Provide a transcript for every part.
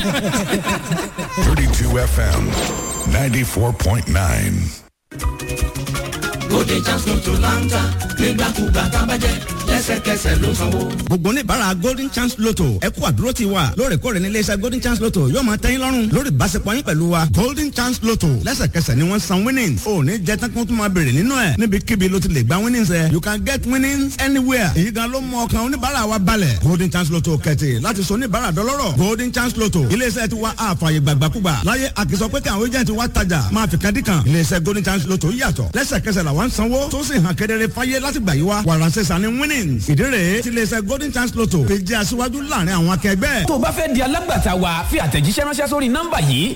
32 FM 94.9. Golden chance lotto láńtà nígbàkúgbà tábàjẹ́ lẹ́sẹ̀kẹsẹ̀ ló sanwó. gbogbo oníbàárà golden chance lotto ẹ kú àdúró ti wa lóòrèkóòrè ní iléeṣẹ́ golden chance lotto yóò máa tẹ́yìn lọ́rùn lórí ìbáṣepọ̀ yín pẹ̀lú wa golden chance lotto lẹ́sẹ̀kẹsẹ̀ ni wọ́n san winnings ò ní jẹ́ tán kó tún máa béèrè nínú ẹ̀ níbikíbi ló ti lè gba winnings ẹ̀ you can get winnings anywhere èyí gan ló mú ọkàn oníbàárà wa balẹ̀ golden chance lotto kẹ̀tì láti sọ oníbàárà dọlọ́rọ̀ golden chance lotto iléeṣẹ́ ti wa àfààyè gbàgbàkúgbà láyé àkìsọ pé kí àwọn agent wa tajà máa fi kan dí kan iléeṣẹ́ golden chance lotto yàtọ̀ lẹ́sẹ̀kẹsẹ̀ làwọn sanwó tó sì hàn kedere fáyé láti gbà yí wa wàránṣẹ́ sani winnings ìdí rèé tí iléeṣẹ́ golden chance lotto fi jẹ́ aṣíwájú láàrin àwọn akẹgbẹ́. tó o bá fẹ́ di alágbàtà wa fi àtẹ̀jíṣẹ́ ránṣẹ́ sórí nọ́mbà yìí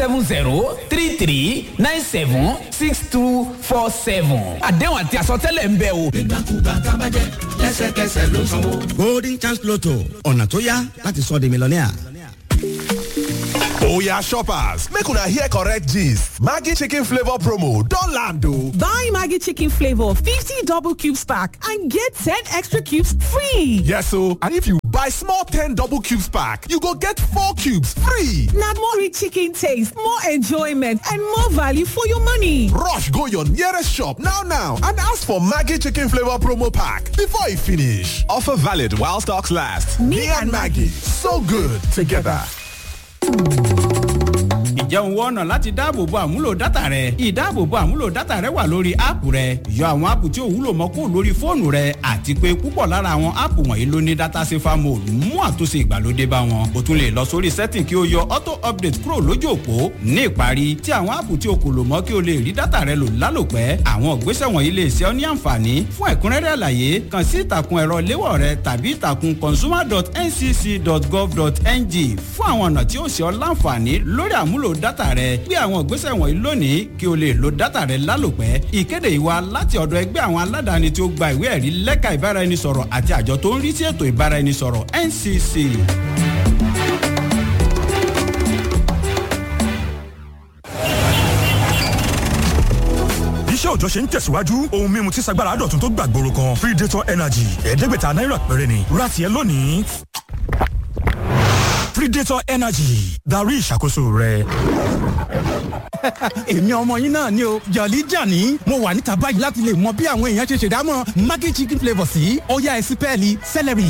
07033976247 àdéhùn àti àsọtẹ́lẹ̀ ń bẹ o. nígbàkúgbà tábàjẹ́ lẹ́sẹ̀kẹsẹ̀ ló sanwó. golden chance lotto ọ̀nà tó yá láti sọ di mílíọ̀nìà. Oya shoppers, make una hear correct gist. Maggi chicken flavor promo don land o. Buy Maggi chicken flavor 50 double cubes pack and get 10 extra cubes free. Yes o, and if you buy small 10 double cubes pack, you go get 4 cubes free. Na more rich chicken taste, more enjoyment and more value for your money. Rush go your nearest shop now and ask for Maggi chicken flavor promo pack before e finish. Offer valid while stocks last. Me and Maggi, so good together. Ǹjẹ́ òun wọ́n ọ̀nà láti dáàbòbo àmúlò dátà rẹ? Ìdáàbòbo àmúlò dátà rẹ wà lórí áàpù rẹ. Yọ àwọn áàpù tí ò wúlò mọ́ kúrò lórí fóònù rẹ àti pé púpọ̀ lára àwọn áàpù wọ̀nyí ló ní data safer mode mú àtúnṣe ìgbàlódé bá wọn. O tún lè lọ sórí setting kí o yọ auto update kúrò lójú òpó. Ní ìparí, tí àwọn áàpù tí o kò lò mọ́ kí o lè rí dátà rẹ lò lálòpẹ́. Àwọn ìgbésẹ̀ wọ̀nyí lè ṣe ọ́ ní àǹfààní. Fún ẹ̀kúnrẹ́rẹ́ àlàyé, kàn sí ìtàkùn ẹ̀rọ léwọ̀ rẹ tàbí ìtàkùn consumer.ncc.gov.ng fún àwọn ọ̀nà tí ó ṣe ọ́ láǹfààní lórí àmúlò dátà rẹ. Gbé àwọn ìgbésẹ̀ wọ̀nyí lónìí kí o lè lo dátà rẹ lálòpẹ́. Ìkéde yìí wá láti ọ̀dọ̀ ẹgbẹ́ àwọn aládàáni tí ó gba ìwé ẹ̀rí lẹ́ka ìbáraẹnisọ̀rọ̀ àti àjọ tó ń rí sí ètò ìbáraẹnisọ̀rọ̀ NCC. iṣẹ́ òòjọ́ ṣe ń tẹ̀síwájú ohun mímu tí sagbára dọ̀tun tó gbàgbóró kan Predator Energy ẹ̀ẹ́dẹ́gbẹ̀ta náírà péré ni ra tiẹ̀ lónìí. Predator Energy darí ìṣàkóso rẹ. èmi ọmọ yín náà ni o Jolly Jani mo wà níta báyìí láti lè mọ bí àwọn èèyàn ṣe ṣèdámọ̀ Maggi chicken flavour sí ọ̀yá ẹ̀sìpẹ́ẹ̀lì celery.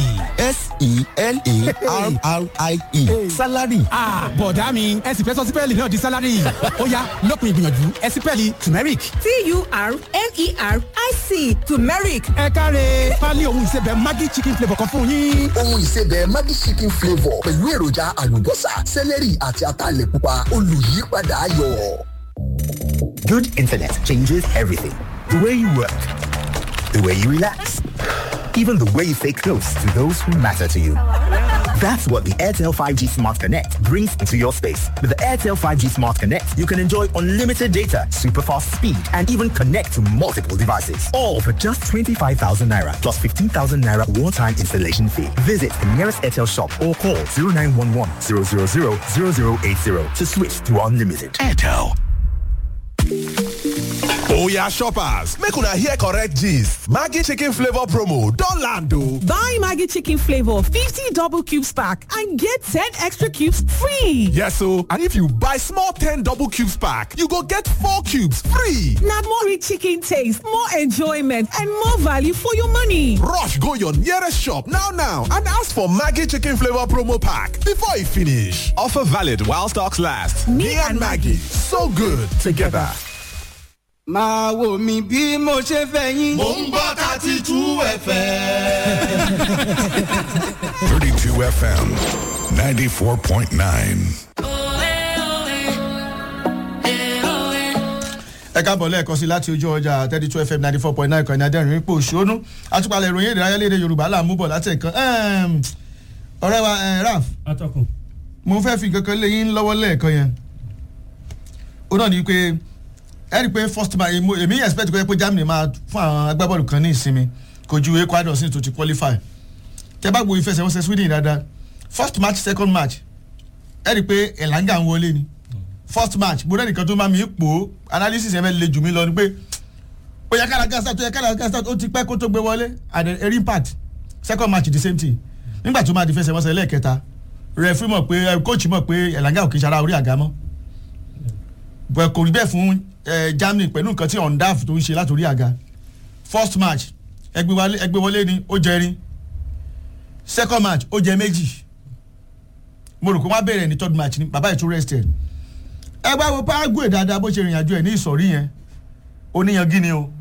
S-E-L-A-R-R-I-E salary. bọ̀dá mi ẹ̀sìpẹ́ sọ sípẹ́ẹ̀lì náà di salary ọ̀yá lópin ìgbìyànjú ẹ̀sìpẹ́ẹ̀lì turmeric. T-U-R-M-E-R-I-C turmeric. ẹ káre pálí ohun ìsebẹ̀ Maggi chicken flavour kan fún yín. ohun ìsebẹ̀ Maggi chicken flavour pẹ̀lú èròjà àlùbọ́sà celery àti ataalẹ̀ pupa olùyípadà ayọ̀. Good internet changes everything. The way you work, the way you relax, even the way you stay close to those who matter to you. That's what the Airtel 5G Smart Connect brings into your space. With the Airtel 5G Smart Connect, you can enjoy unlimited data, super fast speed, and even connect to multiple devices. All for just 25,000 Naira plus 15,000 Naira one-time installation fee. Visit the nearest Airtel shop or call 0911 000 0080 to switch to unlimited. Airtel. Oya shoppers, make una hear correct gist. Maggi chicken flavor promo don land o. Buy Maggi chicken flavor 50 double cubes pack and get 10 extra cubes free. Yes o, and if you buy small 10 double cubes pack, you go get 4 cubes free. Na more rich chicken taste, more enjoyment and more value for your money. Rush go your nearest shop now and ask for Maggi chicken flavor promo pack before e finish. Offer valid while stocks last. Me and Maggi, so good together. máa wò mí bí mo ṣe fẹ́ yín. Mo ń gbọ́ 32 FM. 32 FM 94.9. ẹ káàbọ̀ lẹ́ẹ̀kan sí láti ojú ọjà 32 FM 94.9 kan ní adẹ́rìn ipò òṣónú àtúpalẹ̀ ìròyìn ìdárayá lédè Yorùbá là ń mú bọ̀ láti ẹ̀kan ọ̀rẹ́ wa Raf atọ́kùn mo fẹ́ fi kankan lé yín lọ́wọ́ lẹ́ẹ̀kan yẹn ó náà ní pé ẹ rí i pé first match èmi expect kó yẹ pé Germany máa fún àwọn agbábọ́ọ̀lù kan ní ìsinmi kò ju Ecuador sí tó ti qualify tẹ bá gbọ́ ìfẹsẹ̀wọnsẹ̀ Sweden dáadáa first match second match ẹ rí i pé Elanga ń wọlé ni first match mo rẹ́ nìkan tó máa mi pò analysis yẹn fẹ́ le jù mí lọ ni pé ó yẹ kára gasta ó ti pẹ́ kó tó gbé wọlé and then impact second match the same thing nígbà tó máa di ìfẹsẹ̀wọnsẹ̀ lẹ́ẹ̀kẹta referee mọ̀ pé coach mọ̀ pé Elanga ò kì í ṣara orí àga mọ́ bẹ́ẹ̀ kò rí bẹ́ẹ̀ fún Germany pẹ̀lú nǹkan tí Ondaf tó ń ṣe láti orí àga first match ẹgbẹ́ wọlé ni ó jẹrin second match ó jẹ méjì mo rò pé wọ́n á bẹ̀rẹ̀ ní third match ni bàbá ètò rested ẹgbẹ́ wo Paraguay dáadáa bó ṣe rìnrìn àjò ẹ̀ ní ìsọ̀rí yẹn oníyangí ni o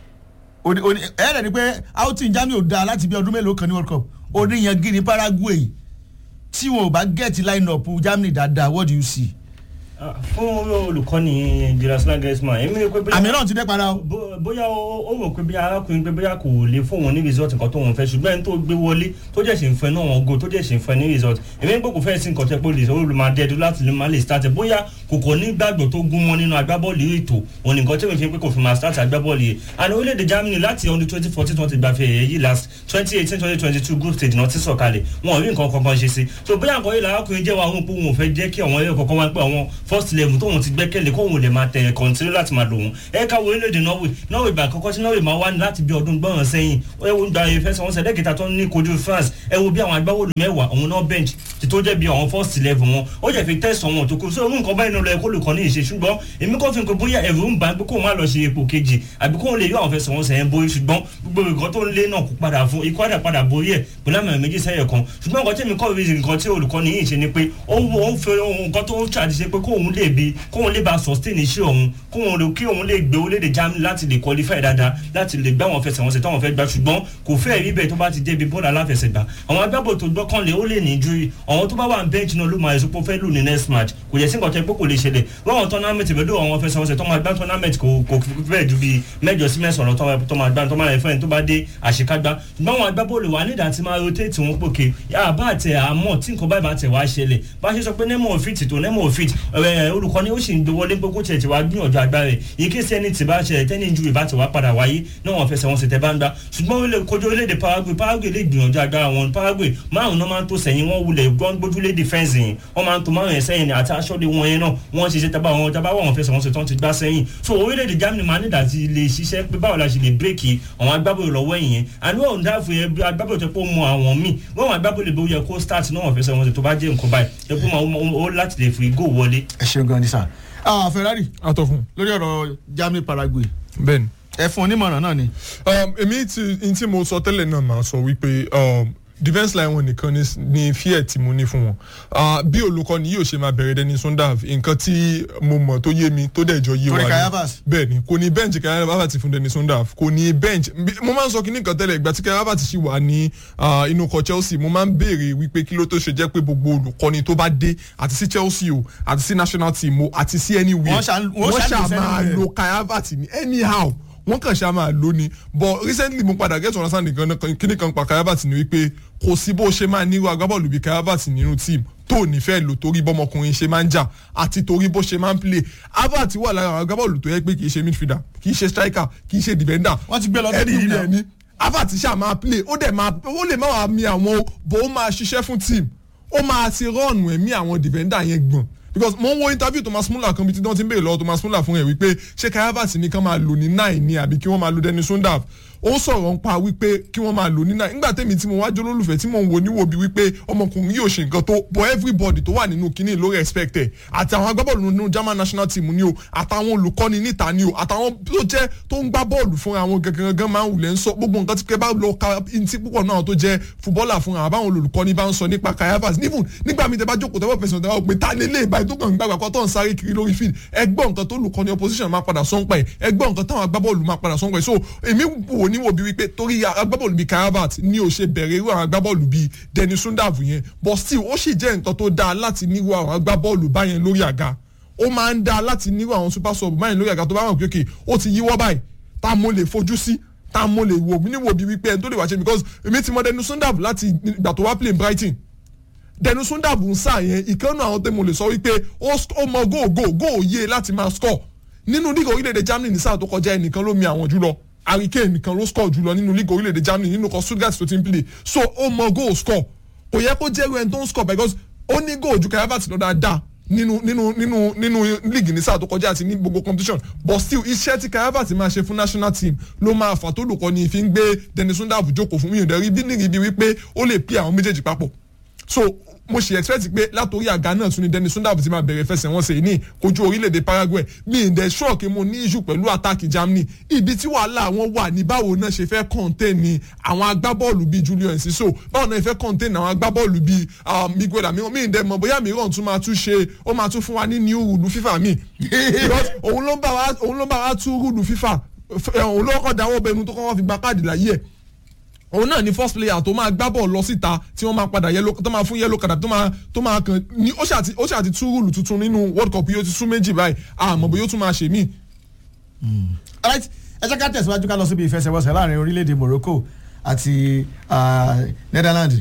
ẹ̀rẹ̀ ni pé outing Germany ò dáa láti bí ọdún mélòó kan ní World Cup oníyangí ni Paraguay tí wọn ò bá get line up Germany dáadáa what do you see. fún olùkọ́ni Julius Nagelsmann èmi ni pé àmì náà ti dẹ́ padà o. bóyá ó mọ̀ pé bí arákùnrin pé bóyá kò lè fún wọn ní result nǹkan tó wọn fẹ́ ṣùgbọ́n ẹni tó gbé wọlé tó jẹ́ ṣe ń fẹ́ náà wọn go tó jẹ́ ṣe ń fẹ́ ní result èmi ní pé kò fẹ́ sí nǹkan tẹ́ pé olùmọ̀dẹ́dù láti lè má lè start bóyá kòkò ní gbàgbọ́ tó gún mọ́ nínú agbábọ́ọ̀lù ètò òun nìkan tí mo fi pé kò fi máa start agbábọ́ọ̀lù yìí and orílẹ̀-èdè Germany láti ọdún 2014 wọ́n ti gbà fẹ́ yìí last 2018-2022 group stage náà ti sọ̀kalẹ̀ wọn ò rí nǹkan kankan ṣe sí so bóyá nǹkan yìí làákùnrin jẹ́ wa wọn pé wọn ò fẹ́ jẹ́ kí àwọn ẹ̀rọ kankan wá pé àwọn first level tóun ti gbẹ́kẹ̀lé kóun lè máa tẹ̀ continue láti máa lò wọn ẹ̀ka wo orílẹ̀-èdè Norway ìgbà àkọ́kọ́ tí Norway máa wá ní láti bí ọdún gbọ́ràn sẹ́yìn ẹ wo gba ìfẹsẹ̀wọnsẹ̀ lẹ́kẹ̀ta tó ní kojú France ẹ wo bí àwọn agbábọ́ọ̀lù mẹ́wàá òun náà bench ti tó jẹ́ bí àwọn first level wọn ó jẹ́ fi tẹ̀sán wọn tó kù sí orú nǹkan báyìí náà lọ ẹ̀kọ́ lùkọ́ ní ìṣe ṣùgbọ́n èmi kò fi nǹkan bóyá ẹ̀rù ń bá pé kóun má lọ ṣe ipò kejì àbí kóun lè yọ àwọn fẹsẹ̀wọnsẹ̀ yẹn borí ṣùgbọ́n gbogbo nǹkan tó ń lé náà kó padà fún ikú padà borí ẹ̀ pẹ̀lú àmì méjì sẹ́yẹ̀ kan ṣùgbọ́n nǹkan tí èmi kọ́ ìrísí nǹkan tí olùkọ́ni yìí ṣe ni pé ó ń fẹ́ nǹkan tó ń ṣàdí ṣe pé kóun lè bá sustain iṣẹ́ òun kí òun lè gbé orílẹ̀-èdè Germany láti lè qualify dáadáa láti lè gbá àwọn fẹsẹ̀wọnsẹ̀ táwọn fẹ́ gbá ṣùgbọ́n kò fẹ́ rí bẹ́ẹ̀ tó bá ti débi bọ́ọ̀lù aláfẹsẹ̀gbá àwọn agbábọ̀ tó gbọ́kànlé ó lè ní injury àwọn tó bá wà ní bench náà ló máa èso pé fẹ́ lù ní next match kò yẹ sí nǹkan tẹ́ pé kò lè ṣẹlẹ̀ wọ́n tournament ìbẹ̀dọ̀ àwọn fẹsẹ̀wọnsẹ̀ tó máa gbá tournament kò fẹ́ ju bíi mẹ́jọ sí mẹ́sàn-án tó máa gbá tó máa rẹ̀ fẹ́ni tó bá dé àṣekágbá ṣùgbọ́n àwọn agbábọ́ọ̀lù wà nídàá ti máa rotate wọn pòkè àbá àtẹ àmọ́ tí nǹkan báyìí bá tẹ̀ wá ṣẹlẹ̀ bá ṣe sọ pé nemo fit tó nemo fit olùkọ́ni ó sì ń gbé wọlé pé kó tiẹ̀ ti wá gbìyànjú agbára rẹ̀ yìí kí sẹ́ni tí bá ṣẹlẹ̀ tẹ́ni injury bá ti wá padà wáyé náà wọ́n fẹsẹ̀ wọn sì tẹ́ bá ń gbá ṣùgbọ́n ó lè kojú orílẹ̀-èdè Paraguay lè gbìyànjú agbára wọn Paraguay márùn náà máa ń tó sẹ́yìn wọ́n wulẹ̀ gbójúlé defence yìí wọ́n máa ń tó márùn yẹn sẹ́yìn àti aṣọ́lé wọn yẹn náà wọ́n ṣiṣẹ́ tábà wọn fẹsẹ̀ wọn sì tán ti gbá sẹ́yìn so orílẹ̀-èdè Germany máa ní ìdàtí lè ṣiṣẹ́ pé báwo la ṣe lè bírèkì àwọn agbábọ̀lù lọ́wọ́ ẹ̀yìn àní wọn ò dáàfo yẹn agbábọ̀lù tó pọ̀ mọ àwọn míì wọ́n wọn agbábọ̀lù bó yẹ kó start náà wọ́n fẹsẹ̀ wọn sì tó bá jẹ́ nǹkan báyìí ẹ kó máa láti lè fi go wọlé. ẹ ṣeun gan ni sá Ferrari àtọ̀fún lórí ọ̀rọ̀ Germany Paraguay bẹ́ẹ̀ni ẹ fún onímọ̀ràn náà ni. èmi tí mo sọ tẹ́lẹ̀ náà máa sọ wípé defence line wọn nìkan ni fear tí mo ní fún wọn bí olùkọ́ni yóò ṣe máa bẹ̀rẹ̀ Denis Sundav nǹkan tí mo mọ̀ tó yé mi tó dẹ̀ jọ yé wa ni bẹ́ẹ̀ ni kò ní bench Kai Havertz fún Denis Sundav kò ní bench mo máa ń sọ kíní kan tẹ́lẹ̀ ìgbà tí Kai Havertz ṣì wà ní inú ikọ̀ Chelsea mo máa ń béèrè wípé kí ló tó ṣe jẹ́ pé gbogbo olùkọ́ni tó bá dé àti sí Chelsea o àti sí national team o àti sí anywhere wọ́n ṣà máa lo Kai Havertz ní anyhow wọ́n kàn ṣá máa lò ní but recently mo padà get understand kíní kan pa Kai Havertz ní wípé kò sí bó ṣe máa nírú agbábọ́ọ̀lù bíi Kai Havertz nínú team tó nífẹ̀ẹ́ lò torí bọ́mọkùnrin ṣe máa ń jà àti torí bó ṣe máa ń play Havertz wà lára àwọn agbábọ́ọ̀lù tó yẹ pé kì í ṣe midfielder kì í ṣe striker kì í ṣe defender wọ́n ti gbé lọ bí ilẹ̀ ní Havertz ṣá máa play ó lè má wàá mi àwọn bó ó máa ṣiṣẹ́ fún team ó máa ti rọ́ọ̀nù ẹ̀mí àwọn defender yẹn gbọ̀n because mo ń wo interview Thomas Muller kan bí tí wọ́n ti ń béèrè lọ́wọ́ Thomas Muller fún ẹ̀ wípé ṣé Kai Havertz ní kán máa lò ní 9 ni àbí kí wọ́n máa lò Denis Sundav ó sọ̀rọ̀ ń pa wípé kí wọ́n máa lò ní 9 nígbà tèmi tí mo wá jólólùfẹ́ tí mo ń wo níwò bí wípé ọmọkùnrin yóò ṣe nǹkan tó but everybody tó wà nínú kinní ló respect ẹ̀ àti àwọn agbábọ́ọ̀lù nínú German national team ni o àtàwọn olùkọ́ni níta ni o àtàwọn tó ń gbá bọ́ọ̀lù fúnra wọn gangan máa ń wulẹ̀ ń sọ gbogbo nǹkan tí kẹ́ bá lọ ka ntí púpọ̀ náà tó jẹ́ fúbọ́ọ̀là fúnra àbáwọn olùkọ́ni bá ń sọ nípa Kai Havertz nígbà mi tẹ́ bá jókòó tẹ́wọ́ pẹ̀sẹ̀ tẹ́wọ́ pé ta lélẹ̀ ìbáyìí tó kàn ń gbàgbà kọ́ tó ń sáré kiri lórí field ẹgbọ́n nǹkan tó olùkọ́ni opposition máa padà sọ́npa ẹ̀ ẹgbọ́n nǹkan táwọn agbábọ́ọ̀lù máa padà sọ́npa ẹ̀ so èmi wò níwò bí wípé torí agbábọ́ọ̀lù bíi Kai Havertz ni ò ṣe bẹ̀rẹ̀ irú àwọn agbábọ́ọ̀lù bíi Denis Sundav yẹn but still ó sì jẹ́ nǹkan tó dáa láti nírú àwọn agbábọ́ọ̀lù báyẹn lórí àga ó máa ń dáa láti nírú àwọn super sub báyẹn lórí àga tó bá wọn kéèké ó ti yíwọ́ báyìí tá mo lè fojú sí tá mo lè wò mí níwò bí wípé ẹni tó lè wá ṣe because èmi ti mọ Denis Sundav láti ìgbà tó wá play Brighton Denis Sundav ń sá yẹn ìkànnì àwọn tẹ́ mo lè sọ wípé ó mọ góò yé láti máa score nínú lígà orílẹ̀-èdè Germany ní sáà tó kọjá ẹnìkan ló mi àwọn jùlọ Harry Kane nìkan ló score jùlọ nínú lígà orílẹ̀-èdè Germany nínú kan Stuttgart tó ti ń play so ó mọ góò score kò yẹ kó jẹ́rú ẹni tó ń score because ó ní góò ju Kai Havertz lọ dáadáa nínú league ní sáà tó kọjá àti ní gbogbo competition but still iṣẹ́ tí Kai Havertz máa ṣe fún national team ló máa fà tó lùkọ́ ni fi ń gbé Denis Sundav jókòó fún mi ò dẹ̀ rí bí níbi wípé ó lè play àwọn méjèèjì papọ̀ so mo ṣe expect pé látòrí àga náà tún ni Dennis Sundabu ti máa bẹ̀rẹ̀ fẹsẹ̀wọnsẹ̀ ní kojú orílẹ̀-èdè Paraguay mi ì dẹ̀ ṣọ́ọ̀kì mo ní issue pẹ̀lú àtàkì Germany ibi tí wàhálà wọn wà ní báwo náà ṣe fẹ́ contain ni àwọn agbábọ́ọ̀lù bíi Julian Enciso báwo náà fẹ́ contain àwọn agbábọ́ọ̀lù bíi Miguel Amiron mi ì dẹ̀ mọ̀ bóyá mìíràn tún máa tún ṣe ó máa tún fún wa ní new rule FIFA mi because òun ló ń bá wa tún rule FIFA òun ló kọ́ dáwọ́ bẹnu tó kọ́ fi gba káàdì láyé ẹ̀ òun náà ni first player tó máa gbá bọ́ọ̀lù lọ síta tí wọ́n máa padà tó máa fún yellow card tó máa kàn ní ó ṣàti tún rúùlù tuntun nínú World Cup yóò ti tún méjì báyìí àmọ́ bóyá ó tún máa ṣe mí. alright ẹ jẹ́ ká tẹ̀síwájú ká lọ síbi ìfẹsẹ̀wọnsẹ̀ láàrin orílẹ̀-èdè Morocco àti Netherlands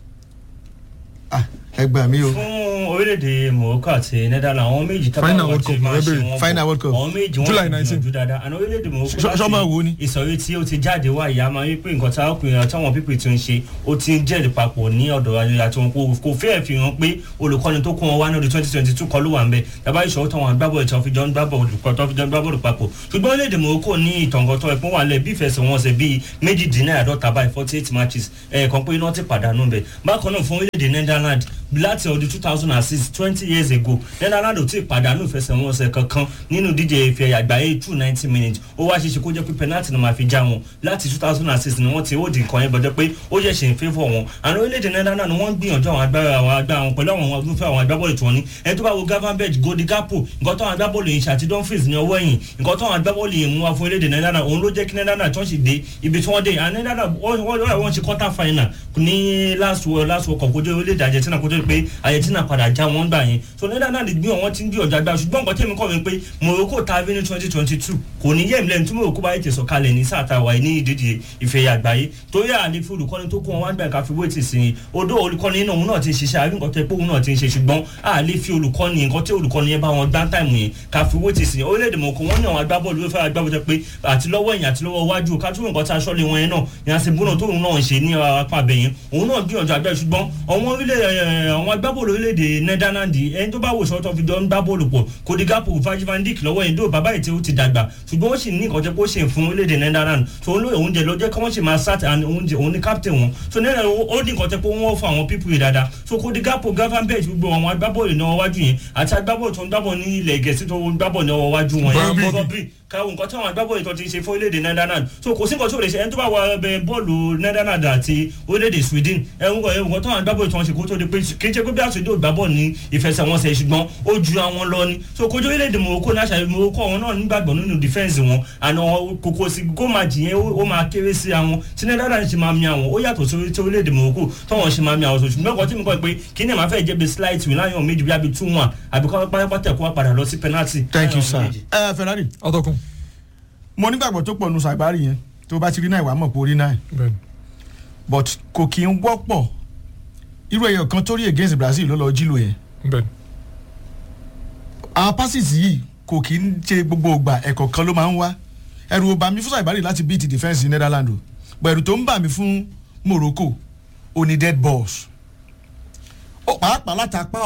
ẹgbẹ́ mi o. fún orílẹ̀-èdè Morocco àti Netherlands àwọn méjì final World Cup final World Cup àwọn méjì wọ́n July 19 gbìyànjú dáadáa àná orílẹ̀-èdè Morocco sọmọ wo ni. ìsọ̀rí tí ó ti jáde wá ìyá máa ń pè nǹkan tí ọkùnrin àti àwọn pípì tí ń ṣe ó ti ń jẹ́rìí papọ̀ ní ọ̀dọ̀ ayẹyẹ àti wọn kò fẹ́ẹ̀ fi hàn pé olùkọ́ni tó kún wọn wá ní ọdún 2022 kọ́ ló wà ń bẹ̀ tàbá ìṣòro táwọn agbábọ́ọ̀lù tí wọ́n fi jọ ń gbábọ́ọ̀lù papọ̀ ṣùgbọ́n orílẹ̀-èdè Morocco ní ìtàngọ́tọ̀ ẹ̀pọ́n wà lẹ̀ bí ìfẹsẹ̀wọnsẹ̀ bíi méjìdínláàdọ́ta báyìí 48 matches ẹ̀ẹ̀kan pé iná ti pàdánù bẹ̀ bákan náà fún orílẹ̀-èdè Netherlands láti ọdún 2006 20 years ago Netherlands ò tí ì pàdánù ìfẹsẹ̀wọnsẹ̀ kankan nínú díje ife àgbáyé 290 minutes ó wá ṣeéṣe kó jẹ́ pé penalty ni máa fi já wọn láti 2006 ni wọ́n ti ó di nǹkan yẹn bọ́jọ́ pé ó yẹ ṣe ń favour wọn àwọn orílẹ̀-èdè Netherlands ni wọ́n ń gbìyànjú àwọn agbára wọn pẹ̀lú àwọn olùfẹ́ àwọn agbábọ́ọ̀lù tí wọ́n ní ẹni tó bá wo Gravenberch Godi Gakpo nǹkan tó àwọn agbábọ́ọ̀lù yìí ṣe àti Dumfries ní ọwọ́ ẹ̀yìn nǹkan tó àwọn agbábọ́ọ̀lù yìí mú wá fún orílẹ̀-èdè Netherlands òun ló jẹ́ kí Netherlands tó ń ṣe dé ibi tí wọ́n dé àwọn Netherlands wọ́n ṣe quarter final ní last World Cup kójú orílẹ̀-èdè Argentina kójú pé Argentina padà já wọn gbà yẹn so Netherlands gbé wọn ti ń gbé ọjà gbà ṣùgbọ́n nǹkan tẹ̀mí kọ́ mi pé Morocco ta ní 2022 kò ní yẹ̀ mílẹ̀ tí Morocco bá yẹ tẹ̀sọ̀ kalẹ̀ ní sáàtà wáyé ní ìdíje ìfẹ̀yà àgbáyé torí àlè fi olùkọ́ni tó kó wọn wá gbà ká fi wé ti sìn odò olùkọ́ni náà òun náà ti ń ṣiṣẹ́ àbí nǹkan tẹ́ pé òun náà ti ń ṣe ṣùgbọ́n àlè fi olùkọ́ni nǹkan tí olùkọ́ni yẹn bá wọn gbá táìmù yẹn ká fi wé ti sìn orílẹ̀-èdè Morocco wọn ní àwọn agbábọ́ọ̀lù ló fẹ́ agbábọ́ọ̀lù pé àti lọ́wọ́ ẹ̀yìn àti lọ́wọ́ iwájú ká tún nǹkan tí aṣọ́lé wọn yẹn náà ní àṣebúnà tóun náà ń ṣe ní apá abẹ́yẹn òun náà gbìyànjú àgbẹ̀ ṣùgbọ́n àwọn agbábọ́ọ̀lù orílẹ̀-èdè Netherlands ẹni tó bá wò sọ́tọ̀ fi jọ ń gbá bọ́ọ̀lù pọ̀ Godi Gakpo Virgil van Dijk lọ́wọ́ yẹn dó bàbá ètè ó ti dàgbà ṣùgbọ́n ó sì ní nǹkan jẹ́ kó ṣe fún orílẹ̀-èdè Netherlands so oúnjẹ ló jẹ́ kí wọ́n sì máa start oúnjẹ òun ní captain wọn so Netherlands ó ní nǹkan jẹ́ pé wọ́n fún àwọn pípù yìí dáadáa so Godi Gakpo Gravenberch gbogbo àwọn agbábọ́ọ̀lù náà wájú yẹn àti agbábọ́ọ̀lù tó ń gbábọ̀ ní ilẹ̀ Gẹ̀ẹ́sì tó ń gbábọ̀ náà wájú wọn yẹn káwọn nǹkan tí àwọn agbábọ́ọ̀lù tó ti ṣe fún orílẹ̀-èdè Netherlands so kò sí nǹkan tí ó lè ṣe ẹni tó bá wà bọ́ọ̀lù Netherlands àti orílẹ̀-èdè Sweden nǹkan tí àwọn agbábọ́ọ̀lù tó ń ṣe kó tó di pé kì í ṣe pé bí àṣejò ìgbábọ̀ ní ìfẹsẹ̀wọnsẹ̀ ṣùgbọ́n ó ju àwọn lọ ni so kojú orílẹ̀-èdè Morocco ní àṣà Morocco àwọn náà nígbàgbọ́ nínú defence wọn àná kòkó sí gómàjì yẹn ó máa kéré sí àwọn tí Netherlands ṣe máa mi àwọn ó yàtọ̀ sí orílẹ̀-èdè Morocco táwọn ṣe máa mi àwọn ṣùgbọ́n nǹkan tí mo kọ́ pé kí ni màá fẹ́ jẹ́ bí slight win láyọ̀ méjì bí i 2-1 àbí kọ́ pátápátá kó wá padà lọ sí penalty. Thank you sir. Ferrari ọtọkùn. mo nígbàgbọ́ tó pọ̀ nù sàgbárì yẹn tó bá ti rí náà ìwà mọ̀ pé orí náà but kò kí ń wọ́pọ̀ irú èèyàn kan tó rí against Brazil ló lọ jílò yẹn àwọn passes yìí kò kí ń ṣe gbogbo ìgbà ẹ̀kọ́ kan ló máa ń wá ẹ̀rù ò bà mí fún sàgbárì láti beat defence Netherlands o but ẹ̀rù tó ń bà mí fún Morocco ó ní dead balls ó pàápàá látàpá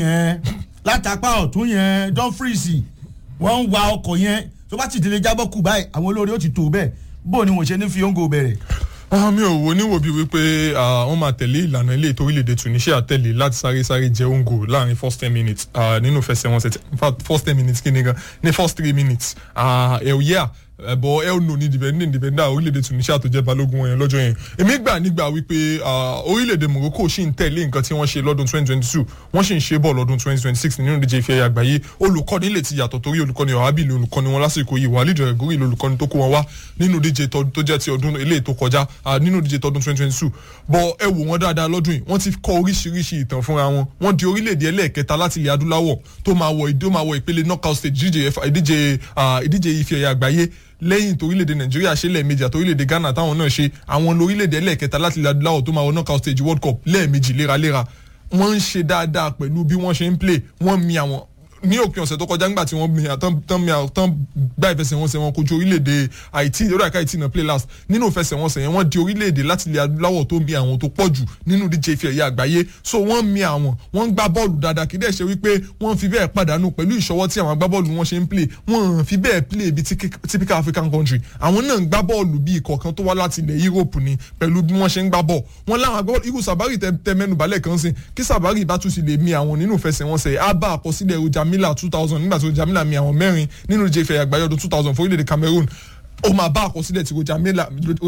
ọ̀tún yẹn Dumfries wọ́n ń wa ọkọ̀ yẹn tó bá ti délé jábọ́ kù báyìí àwọn olórí ó ti tó bẹ́ẹ̀ bó ni wọ́n ṣe ní fi ongo bẹ̀rẹ̀. mi ò wo níwò bíi wípé wọ́n máa tẹ̀lé ìlànà ilé ètò orílẹ̀-èdè Tunisia tẹ̀lé láti sáré jẹ ongo láàrin first 10 minutes nínú fẹsẹ̀wọnsẹ̀ first 10 minutes kí ni gan ní first 3 minutes bọ̀ nù ní dìbẹ̀ndà orílẹ̀-èdè Tunisia tó jẹ́ balógun wọn yẹn lọ́jọ́ yẹn èmi gbà nígbà wípé orílẹ̀-èdè Morocco ṣì ń tẹ̀lé nǹkan tí wọ́n ṣe lọ́dún 2022 wọ́n ṣì ń ṣe bọ̀ lọ́dún 2026 nínú ìdíje ife àgbáyé olùkọ́ni lè ti yàtọ̀ torí olùkọ́ni ọ̀hábì lè olùkọ́ni wọn lásìkò yìí Walid Regragui lè olùkọ́ni tó kó wọn wá nínú ìdíje tó jẹ́ ti ọdún eléyìí tó kọjá nínú ìdíje tọdún 2022 bọ̀ ẹ wò wọ́n dáadáa lọ́dún yìí wọ́n ti kọ́ oríṣiríṣi ìtàn fúnra wọn wọ́n di orílẹ̀-èdè ẹlẹ́ẹ̀kẹta láti ilẹ̀ adúláwọ̀ tó máa wọ ìpele knockout stage ìdíje ife àgbáyé lẹ́yìn torílẹ̀-èdè Nàìjíríà ṣe lẹ́ẹ̀mejì àti orílẹ̀-èdè Ghana táwọn náà ṣe àwọn lórílẹ̀-èdè ẹlẹ́ẹ̀kẹta láti ilẹ̀ adúláwọ̀ tó máa wọ knockout stage World Cup lẹ́ẹ̀mejì léraléra wọ́n ń ṣe dáadáa pẹ̀lú bí wọ́n ṣe ń play wọ́n mi àwọn ní òpin ọ̀sẹ̀ tó kọjá nígbà tí wọ́n tán gbá ìfẹsẹ̀wọnsẹ̀ wọn kojú orílẹ̀-èdè Haiti orí àká Haiti náà play last nínú ìfẹsẹ̀wọnsẹ̀ yẹn wọ́n di orílẹ̀-èdè láti ilẹ̀ adúláwọ̀ tó mi àwọn tó pọ̀ jù nínú díje ife ẹ̀yẹ àgbáyé so wọ́n mi àwọn wọ́n ń gbá bọ́ọ̀lù dáadáa kì í dẹ̀ ṣe wípé wọ́n fi bẹ́ẹ̀ pàdánù pẹ̀lú ìṣọwọ́ tí àwọn agbábọ́ọ̀lù wọn ṣe ń play wọ́n fi bẹ́ẹ̀ play bí typical African country àwọn náà ń gbá bọ́ọ̀lù bí ìkọ̀ọ̀kan tó wá láti ilẹ̀ Europe ni pẹ̀lú bí wọ́n ṣe ń gbá bọ́ọ̀ wọ́n láwọn agbábọ́ọ̀lù irú Sabari tẹ mẹ́nu balẹ̀ kan sí kí Sabari bá tún sì lè mi àwọn nínú ìfẹsẹ̀wọnsẹ̀ á bá àkọsílẹ̀ Roger Milla 2000 nígbà tí Roger Milla mi àwọn mẹ́rin nínú ìje ife ẹ̀yẹ àgbáyé ọdún 2000 fún orílẹ̀-èdè Cameroon ó máa bá àkọsílẹ̀ tí Roger Milla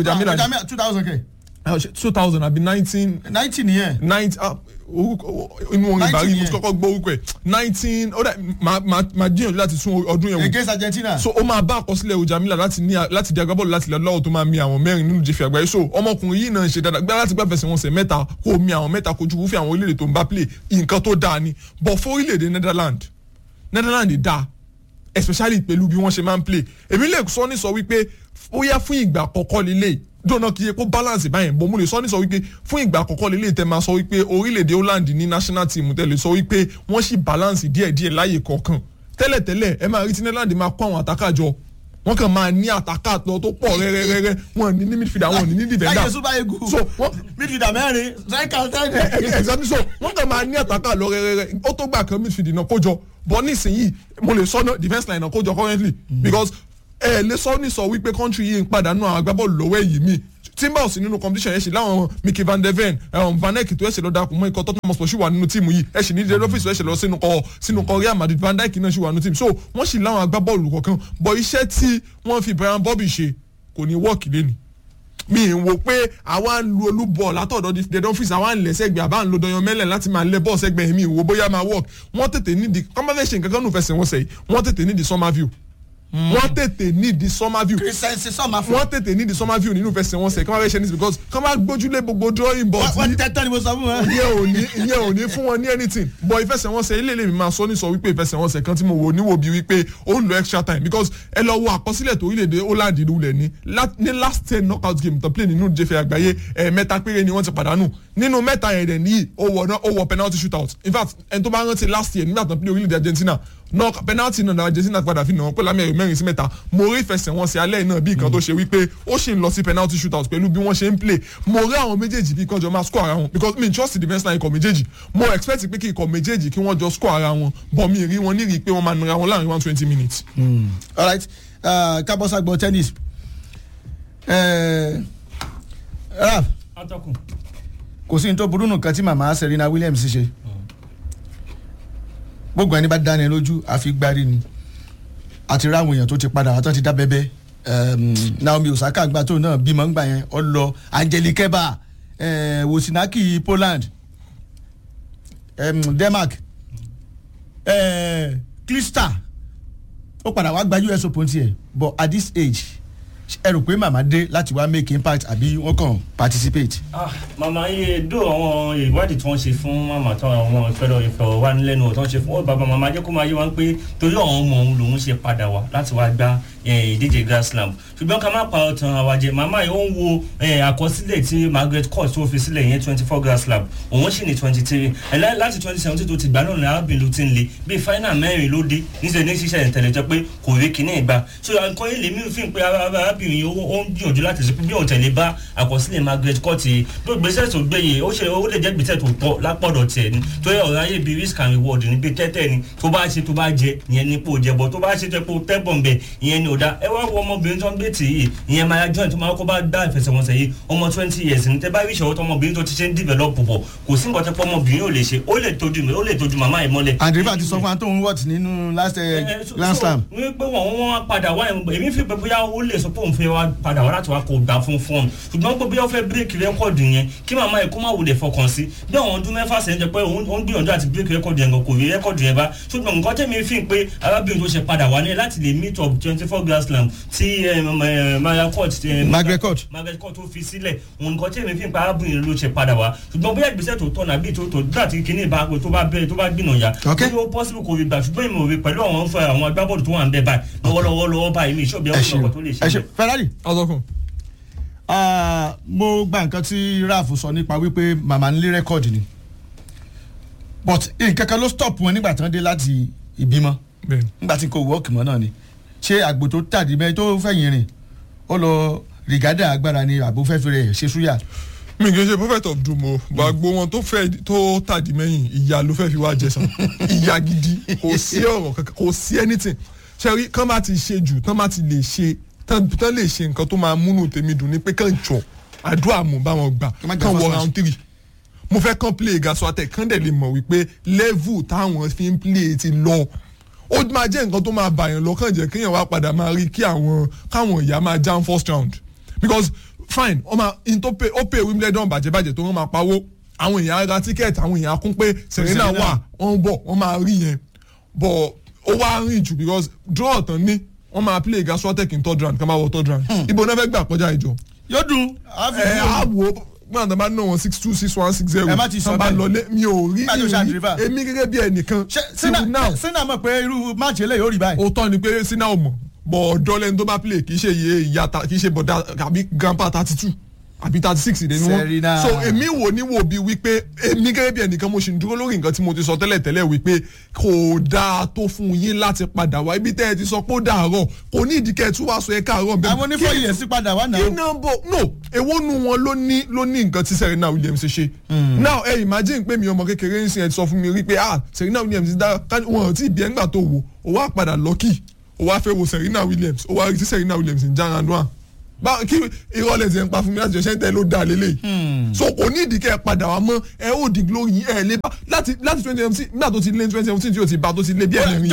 2000 kẹ́ 2000 àbí 19 nìyẹn 90 inú orin ìbárí mo ti kọ́kọ́ gbọ́ orúkọ ẹ̀ 19 ó dà máa jíyànjú láti tún ọdún yẹn wò against Argentina so ó máa bá àkọsílẹ̀ Roger Milla láti di agbábọ́ọ̀lù láti ilẹ̀ lọ́wọ́ tó máa mi àwọn mẹ́rin nínú jẹ́fẹ̀ àgbáyé so ọmọkùnrin yìí náà ń ṣe dáadáa gbá láti gbá fẹsẹ̀wọnsẹ̀ mẹ́ta kó mi àwọn mẹ́ta kojú wúfẹ́ àwọn orílẹ̀-èdè tó ń bá play nǹkan tó dáa ni but fún orílẹ̀-èdè Netherlands dáa especially pẹ̀lú bí wọ́n ṣe máa ń play èmi lè sọ ní sọ wípé ó yá fún ìgbà àkọ́kọ́ lílé dọ́nà kí epo balance báyẹn bọ́ mo lè sọ ní sọ wípé fún ìgbà àkọ́kọ́ lílé tẹ́ máa sọ wípé orílẹ̀-èdè Holland ní national team tẹ́ lè sọ wípé wọ́n sì balance díẹ̀díẹ̀ láyè kọ̀ọ̀kan tẹ́lẹ̀tẹ́lẹ̀ ẹ máa rí tí Netherland máa kó àwọn àtàkà jọ wọ́n kàn máa ní àtàkà lọ tó pọ̀ rẹ́rẹ́rẹ́rẹ́ wọ́n ní ní midfielder wọ́n ní defender láyé super eagle so midfielder mẹ́rin striker tẹ́lẹ̀ exactly so wọ́n kàn máa ní àtàkà lọ rẹ́rẹ́rẹ́ ó tó gbà kan midfielder náà kó jọ bọ́ nísìnyí mo lè sọ náà defence line náà kó jọ currently because ẹ lè sọ ní sọ wípé country yìí ń padànù àwọn agbábọ́ọ̀lù lọ́wọ́ èyí mi Timbers nínú competition yẹn ṣe láwọn Mickey van de Ven Van Eyck tó ẹ̀ṣẹ̀ lọ darapọ̀ mọ́ ikọ̀ Tottenham Hotspur ṣì wà nínú tíìmù yìí ẹ̀ṣẹ̀ ní Dejan Lovren ẹ̀ṣẹ̀ lọ sínú kọ Real Madrid Van Dijk náà ṣì wà nínú tíìmù so wọ́n ṣì láwọn agbábọ́ọ̀lù kọ̀ọ̀kan bọ̀ iṣẹ́ tí wọ́n fi Brian Bobby ṣe kò ní wọ́ọ̀kì lẹ́nu mi ń wo pé àwa ń lu olúbọ̀ látọ̀dọ̀ Dejan Lovren àwa ń lẹ̀ sẹ́gbẹ̀ àbá ń lo Dọ̀yàn Mẹ́lẹ̀ láti máa lẹ̀ bọ́ọ̀ sẹ́gbẹ̀ mi wo bóyá máa work wọ́n tètè nídìí kọ́mọ́fẹ́sẹ̀ nǹkan kan nù fẹsẹ̀ wọn sẹ́yìn wọ́n tètè nídìí Summerview wọ́n tètè nídìí Summerview wọ́n tètè nídìí Summerview nínú ìfẹsẹ̀wọnsẹ̀ kí wọ́n fẹ́ ṣe ní because kí wọ́n bá gbójúlé gbogbo drawing board wọ́n tẹ́tọ́ ni mo sọ fún wọn. ìyẹn ò ní fún wọn ní anything but ìfẹsẹ̀wọnsẹ̀ ilé lèmi máa sọ ní sọ wípé ìfẹsẹ̀wọnsẹ̀ kan tí mo wò níwò bí wípé ó ń lo extra time because ẹ lọ wo àkọsílẹ̀ tó orílẹ̀-èdè Holland lulẹ̀ ní last 10 knockout game tó play nínú jẹ́fẹ̀ àgbáyé mẹ́ta péré ni wọ́n ti pàdánù nínú mẹ́ta yẹn dẹ̀ níyì ó wọ penalty shootout in fact ẹni tó bá rántí last year nígbà tó play orílẹ̀-èdè Argentina penalty náà Argentina padà fi nà wọ́n pẹ̀lú àmì ẹ̀yọ mẹ́rin sí mẹ́ta mo rí ìfẹsẹ̀wọnsẹ̀ alẹ́ náà bí nǹkan tó ṣe wípé ó sì ń lọ sí penalty shootout pẹ̀lú bí wọ́n ṣe ń play mo rí àwọn méjèèjì bí kan jọ máa score ara wọn because mi trust the defence line ikọ̀ méjèèjì mo expect pé kí ikọ̀ méjèèjì kí wọ́n jọ score ara wọn but mi rí wọn nírí pé wọ́n máa nira wọn láàrin 120 minutes. alright kábọ́sà gbọ́ tennis Ralph kò sí ní tó burú nǹkan tí màmá Serena Williams ṣe gbogbo ẹni bá dáni lójú àfi gbárí ni àti ráwọn èèyàn tó ti padà àtọ́ ti dá bẹ́bẹ́ Naomi Osaka gba tó náà bímọ ńgbà yẹn ọ lọ Angelique Kerber Wozniacki Poland Denmark Klista ó padà wá gba US Open tiẹ̀ but at this age ẹ rò pé màmá dé láti wá make impact àbí wọ́n kàn participate. màmá yé dó àwọn ìwádìí tí wọ́n ṣe fún màmá tó àwọn ìfọ̀rọ̀wánilẹ́nuwò tí wọ́n ṣe fún bàbá màmá jẹ́ kó máa yé wọn pé torí àwọn ọmọ òun lòun ṣe padà wá láti wá gbá ìdíje Grand Slam ṣùgbọ́n ká má pa ọ̀tàn àwàjẹ màmá yìí ó ń wo àkọsílẹ̀ tí Margaret Court tó fi sílẹ̀ yẹn 24 Grand Slam òun sì ní 23 láti 2017 tó ti gbà náà ní arábìnrin ló ti ń le bíi final mẹ́rin ló dé níṣẹ́ ní ṣíṣẹ́ ìtẹ̀lẹ̀ jẹ́ pé kò rí kíní ìgbà so nǹkan yìí lèmi fi ń pe arábìnrin yìí ó ń gbìyànjú láti ṣe bí òun tẹ̀lé bá àkọsílẹ̀ Margaret Court yìí bí gbèsè tó gbé yìí ó lè jẹ́ gbèsè tó tọ́ lápọ̀dọ̀ tiẹ̀ ni torí ọ̀rọ̀ ayé bíi risk and reward ní bíi tẹ́tẹ́ ni tó bá ṣe tó bá jẹ ìyẹn ní pò jẹ bọ̀ tó bá ṣe tó pò tẹ́bọ̀n bẹ̀ ìyẹn ni ò dá ẹ wá wo ọmọbìnrin tó ń gbé tì yìí ìyẹn Maya Joy tó máa kọ́ bá dá ìfẹsẹ̀wọnsẹ̀ yìí ọmọ 20 years ní tẹ́ bá rí ìṣòro tó ọmọbìnrin tó ti ṣe ń develop bọ̀ kò sí nǹkan tẹ́ pọ́ ọmọbìnrin ò lè ṣe ó lè tójú màmá ẹ̀ mọ́lẹ̀. Andriva ti sọ fún Anton Watt nínú last Grand Slam. wọ́n pé wọ́n padà wá èmi fi pé bóyá ó lè sọ pé òun fẹ́ wá padà wá láti wá kó gbà fún fọ́ọ̀mù ṣùgbọ́n pé bí wọ́n fẹ́ bírèkì rẹ́kọ̀dù yẹn kí màmá ẹ̀ kó má wulẹ̀ fọkàn sí bí àwọn ọdún mẹ́fà sẹ́yìn jẹ́ pé òun gbìyànjú àti bírèkì rẹ́kọ̀dù yẹn kò rí rẹ́kọ̀dù yẹn bá ṣùgbọ́n nǹkan tẹ́mi fi pé arábìnrin tó ṣe padà wá ní láti lè meet up 24 Grand Slam tí Margaret Court tó fi sílẹ̀ òun nǹkan tẹ́mi fi pé arábìnrin ló ṣe padà wá ṣùgbọ́n bóyá ìgbésẹ̀ tó tọ̀nà bí tó dúrà tí kinní ìbá tó bá gbìnà ya ó possible kò rí gbà ṣùgbọ́n ìmọ̀ òwe pẹ̀lú àwọn agbábọ́ọ̀lù tó wà ń bẹ báyìí lọ́wọ́lọ́wọ́ báyìí ní ìṣọ́bí ọ̀pọ̀ tó lè ṣe. Ferrari ọ̀dọ́kùn. mo gba nǹkan tí Ralph sọ nípa wípé màmá ń lé rẹ́kọ̀dì ni but nǹkan kan ló stop wọn nígbà tí wọ́n dé láti ìbímọ nígbà tí kò wọ́ọ̀kì mọ́ náà ni ṣé àgbò tó tàdí mẹ́ tó fẹ̀yìn rìn ó lọ rìgádà agbára ni àbò fẹ́ fi rẹ̀ ṣe súyà. mi kì í ṣe prophet of doom o gbàgbó wọn tó tàdí mẹ́yìn ìyá ló fẹ́ fi wá jẹ sàn ìyá gidi kò sí ọ̀rọ̀ kankan kò sí anything ṣẹ́rí kán bá ti ṣe jù tán bá ti lè ṣe tán lè ṣe nǹkan tó máa múnú tèmi dùn ní pé kàn jọ àdúrà mọ̀ bá wọn gbà kàn wọ round 3 mo fẹ́ kàn play Gaswatec kàn dẹ̀ lè mọ̀ wípé level táwọn fi ń play ti lọ ó máa jẹ́ nǹkan tó máa bàyàn lọ́kàn jẹ́ kéèyàn wá padà máa rí kí káwọn ìyá máa jam first round because fine ó pay Wimbledon bàjẹ́bàjẹ́ tó wọ́n máa pawó àwọn èèyàn ra tíkẹ́ẹ̀tì àwọn èèyàn kún pé Serena wà wọ́n bọ̀ wọ́n máa rí yẹn but ó wá rìn jù because draw ọ̀tàn ní wọ́n máa play Gaswatec in third round kí wọ́n máa wọ third round ibo náà fẹ́ gbà kọjá ìjọ. yóò dùn àwọ̀ gbọ́dọ̀ tó bá ná wọn 6-2 6-1 6-0 ẹ má ti sọ bá lọlé mi ò rí èmi gẹ́gẹ́ bí ẹnìkan. Sina mọ̀ pé irú máàcì eléyìí ó rí báyìí. ó tọ́ ni pé Sina ò mọ̀ bọ̀ ọ̀dọ́ lẹ́nu tó bá play kì í ṣe iye ìyá kì í ṣe bọ̀dá àbí grandpa 32 àbí 36 ìdẹ́nu wọn. so èmi wò ní wò bí wípé èmi gẹ́gẹ́ bí ẹnìkan mo ṣì ń dúró lórí nǹkan tí mo ti sọ tẹ́lẹ̀ wípé kò dáa tó fún yín láti padà wá ibi tẹ́ ẹ ti sọ pé ó dàárọ̀ kò ní ìdíkẹ́ tí wàá sọ ẹ káàárọ̀ bẹ́ẹ̀. àwọn onífọ̀ yẹn sí padà wá náà. kí náà bò no èwo nu wọn ló ní nǹkan tí Serena Williams ṣe. now ẹ imagine pé mi ọmọ kékeré ń sin ẹ sọ fún mi rí pé Serena Williams dá wọn ò tí ì bí ẹ ńgbà tó wò ó wá padà lọ́kì ó wá fẹ́ wo Serena Williams ó wá rí tí Serena Williams ń já round 1 kí ìrọ̀lẹ́ ti ń pa fún mi láti ṣe ń tẹ́ ló dá lélẹ̀ so kò ní ìdíkẹ́ ẹ padà wá mọ́ ẹ ó di glory ẹ lé bá láti 2017 nígbà tó ti lé 2017 tí o ti bá tó ti lé bí ẹ̀rìn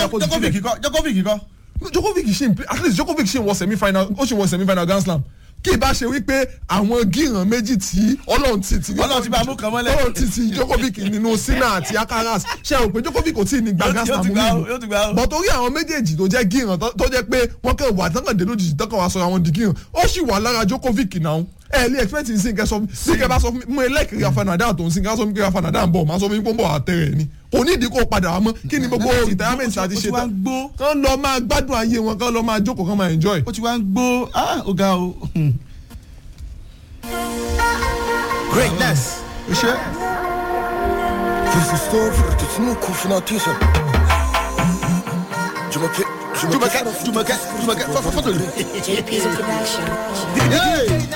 yẹn. Djokovic ṣe ń wọ semi final ó ṣe wọ semi final Grand Slam kí ibà ṣe wípé àwọn gíran méjì tí Ọlọ́run ti bá mú kan mọ́lẹ̀ Ọlọ́run ti Djokovic nínú Sinner àti Alcaraz ṣe àwọn pé Djokovic kò tí ì ní gba Grand Slam mú mi bọ̀ torí àwọn méjèèjì tó jẹ́ gíran tó jẹ́ pé wọ́n kàn wà tán kàn dé lójijì tán kàn wá sọ àwọn di gíran ó sì wà lára Djokovic náà ẹ lè expect ní sìnkẹ́ sọ bí kẹ́ bá sọ fún mi mo ẹlẹ́kìrì Rafa Nadal tó ń sìnkẹ́ sọ fún mi kí Rafa Nadal ń bọ̀ máa sọ fún mi pé ń bọ̀ àtẹ̀rẹ̀ ni kò ní ìdí kó padà wá mọ́ kí ni gbogbo retirement àti ṣe tán kán lọ máa gbádùn ayé wọn kán lọ máa jókòó kán máa enjoy. ó ti wá ń gbó ó ga o. Greatness. Iṣẹ́. This is story for the new Kufina Tisa. Jumoke, photo. JP's production. Hey.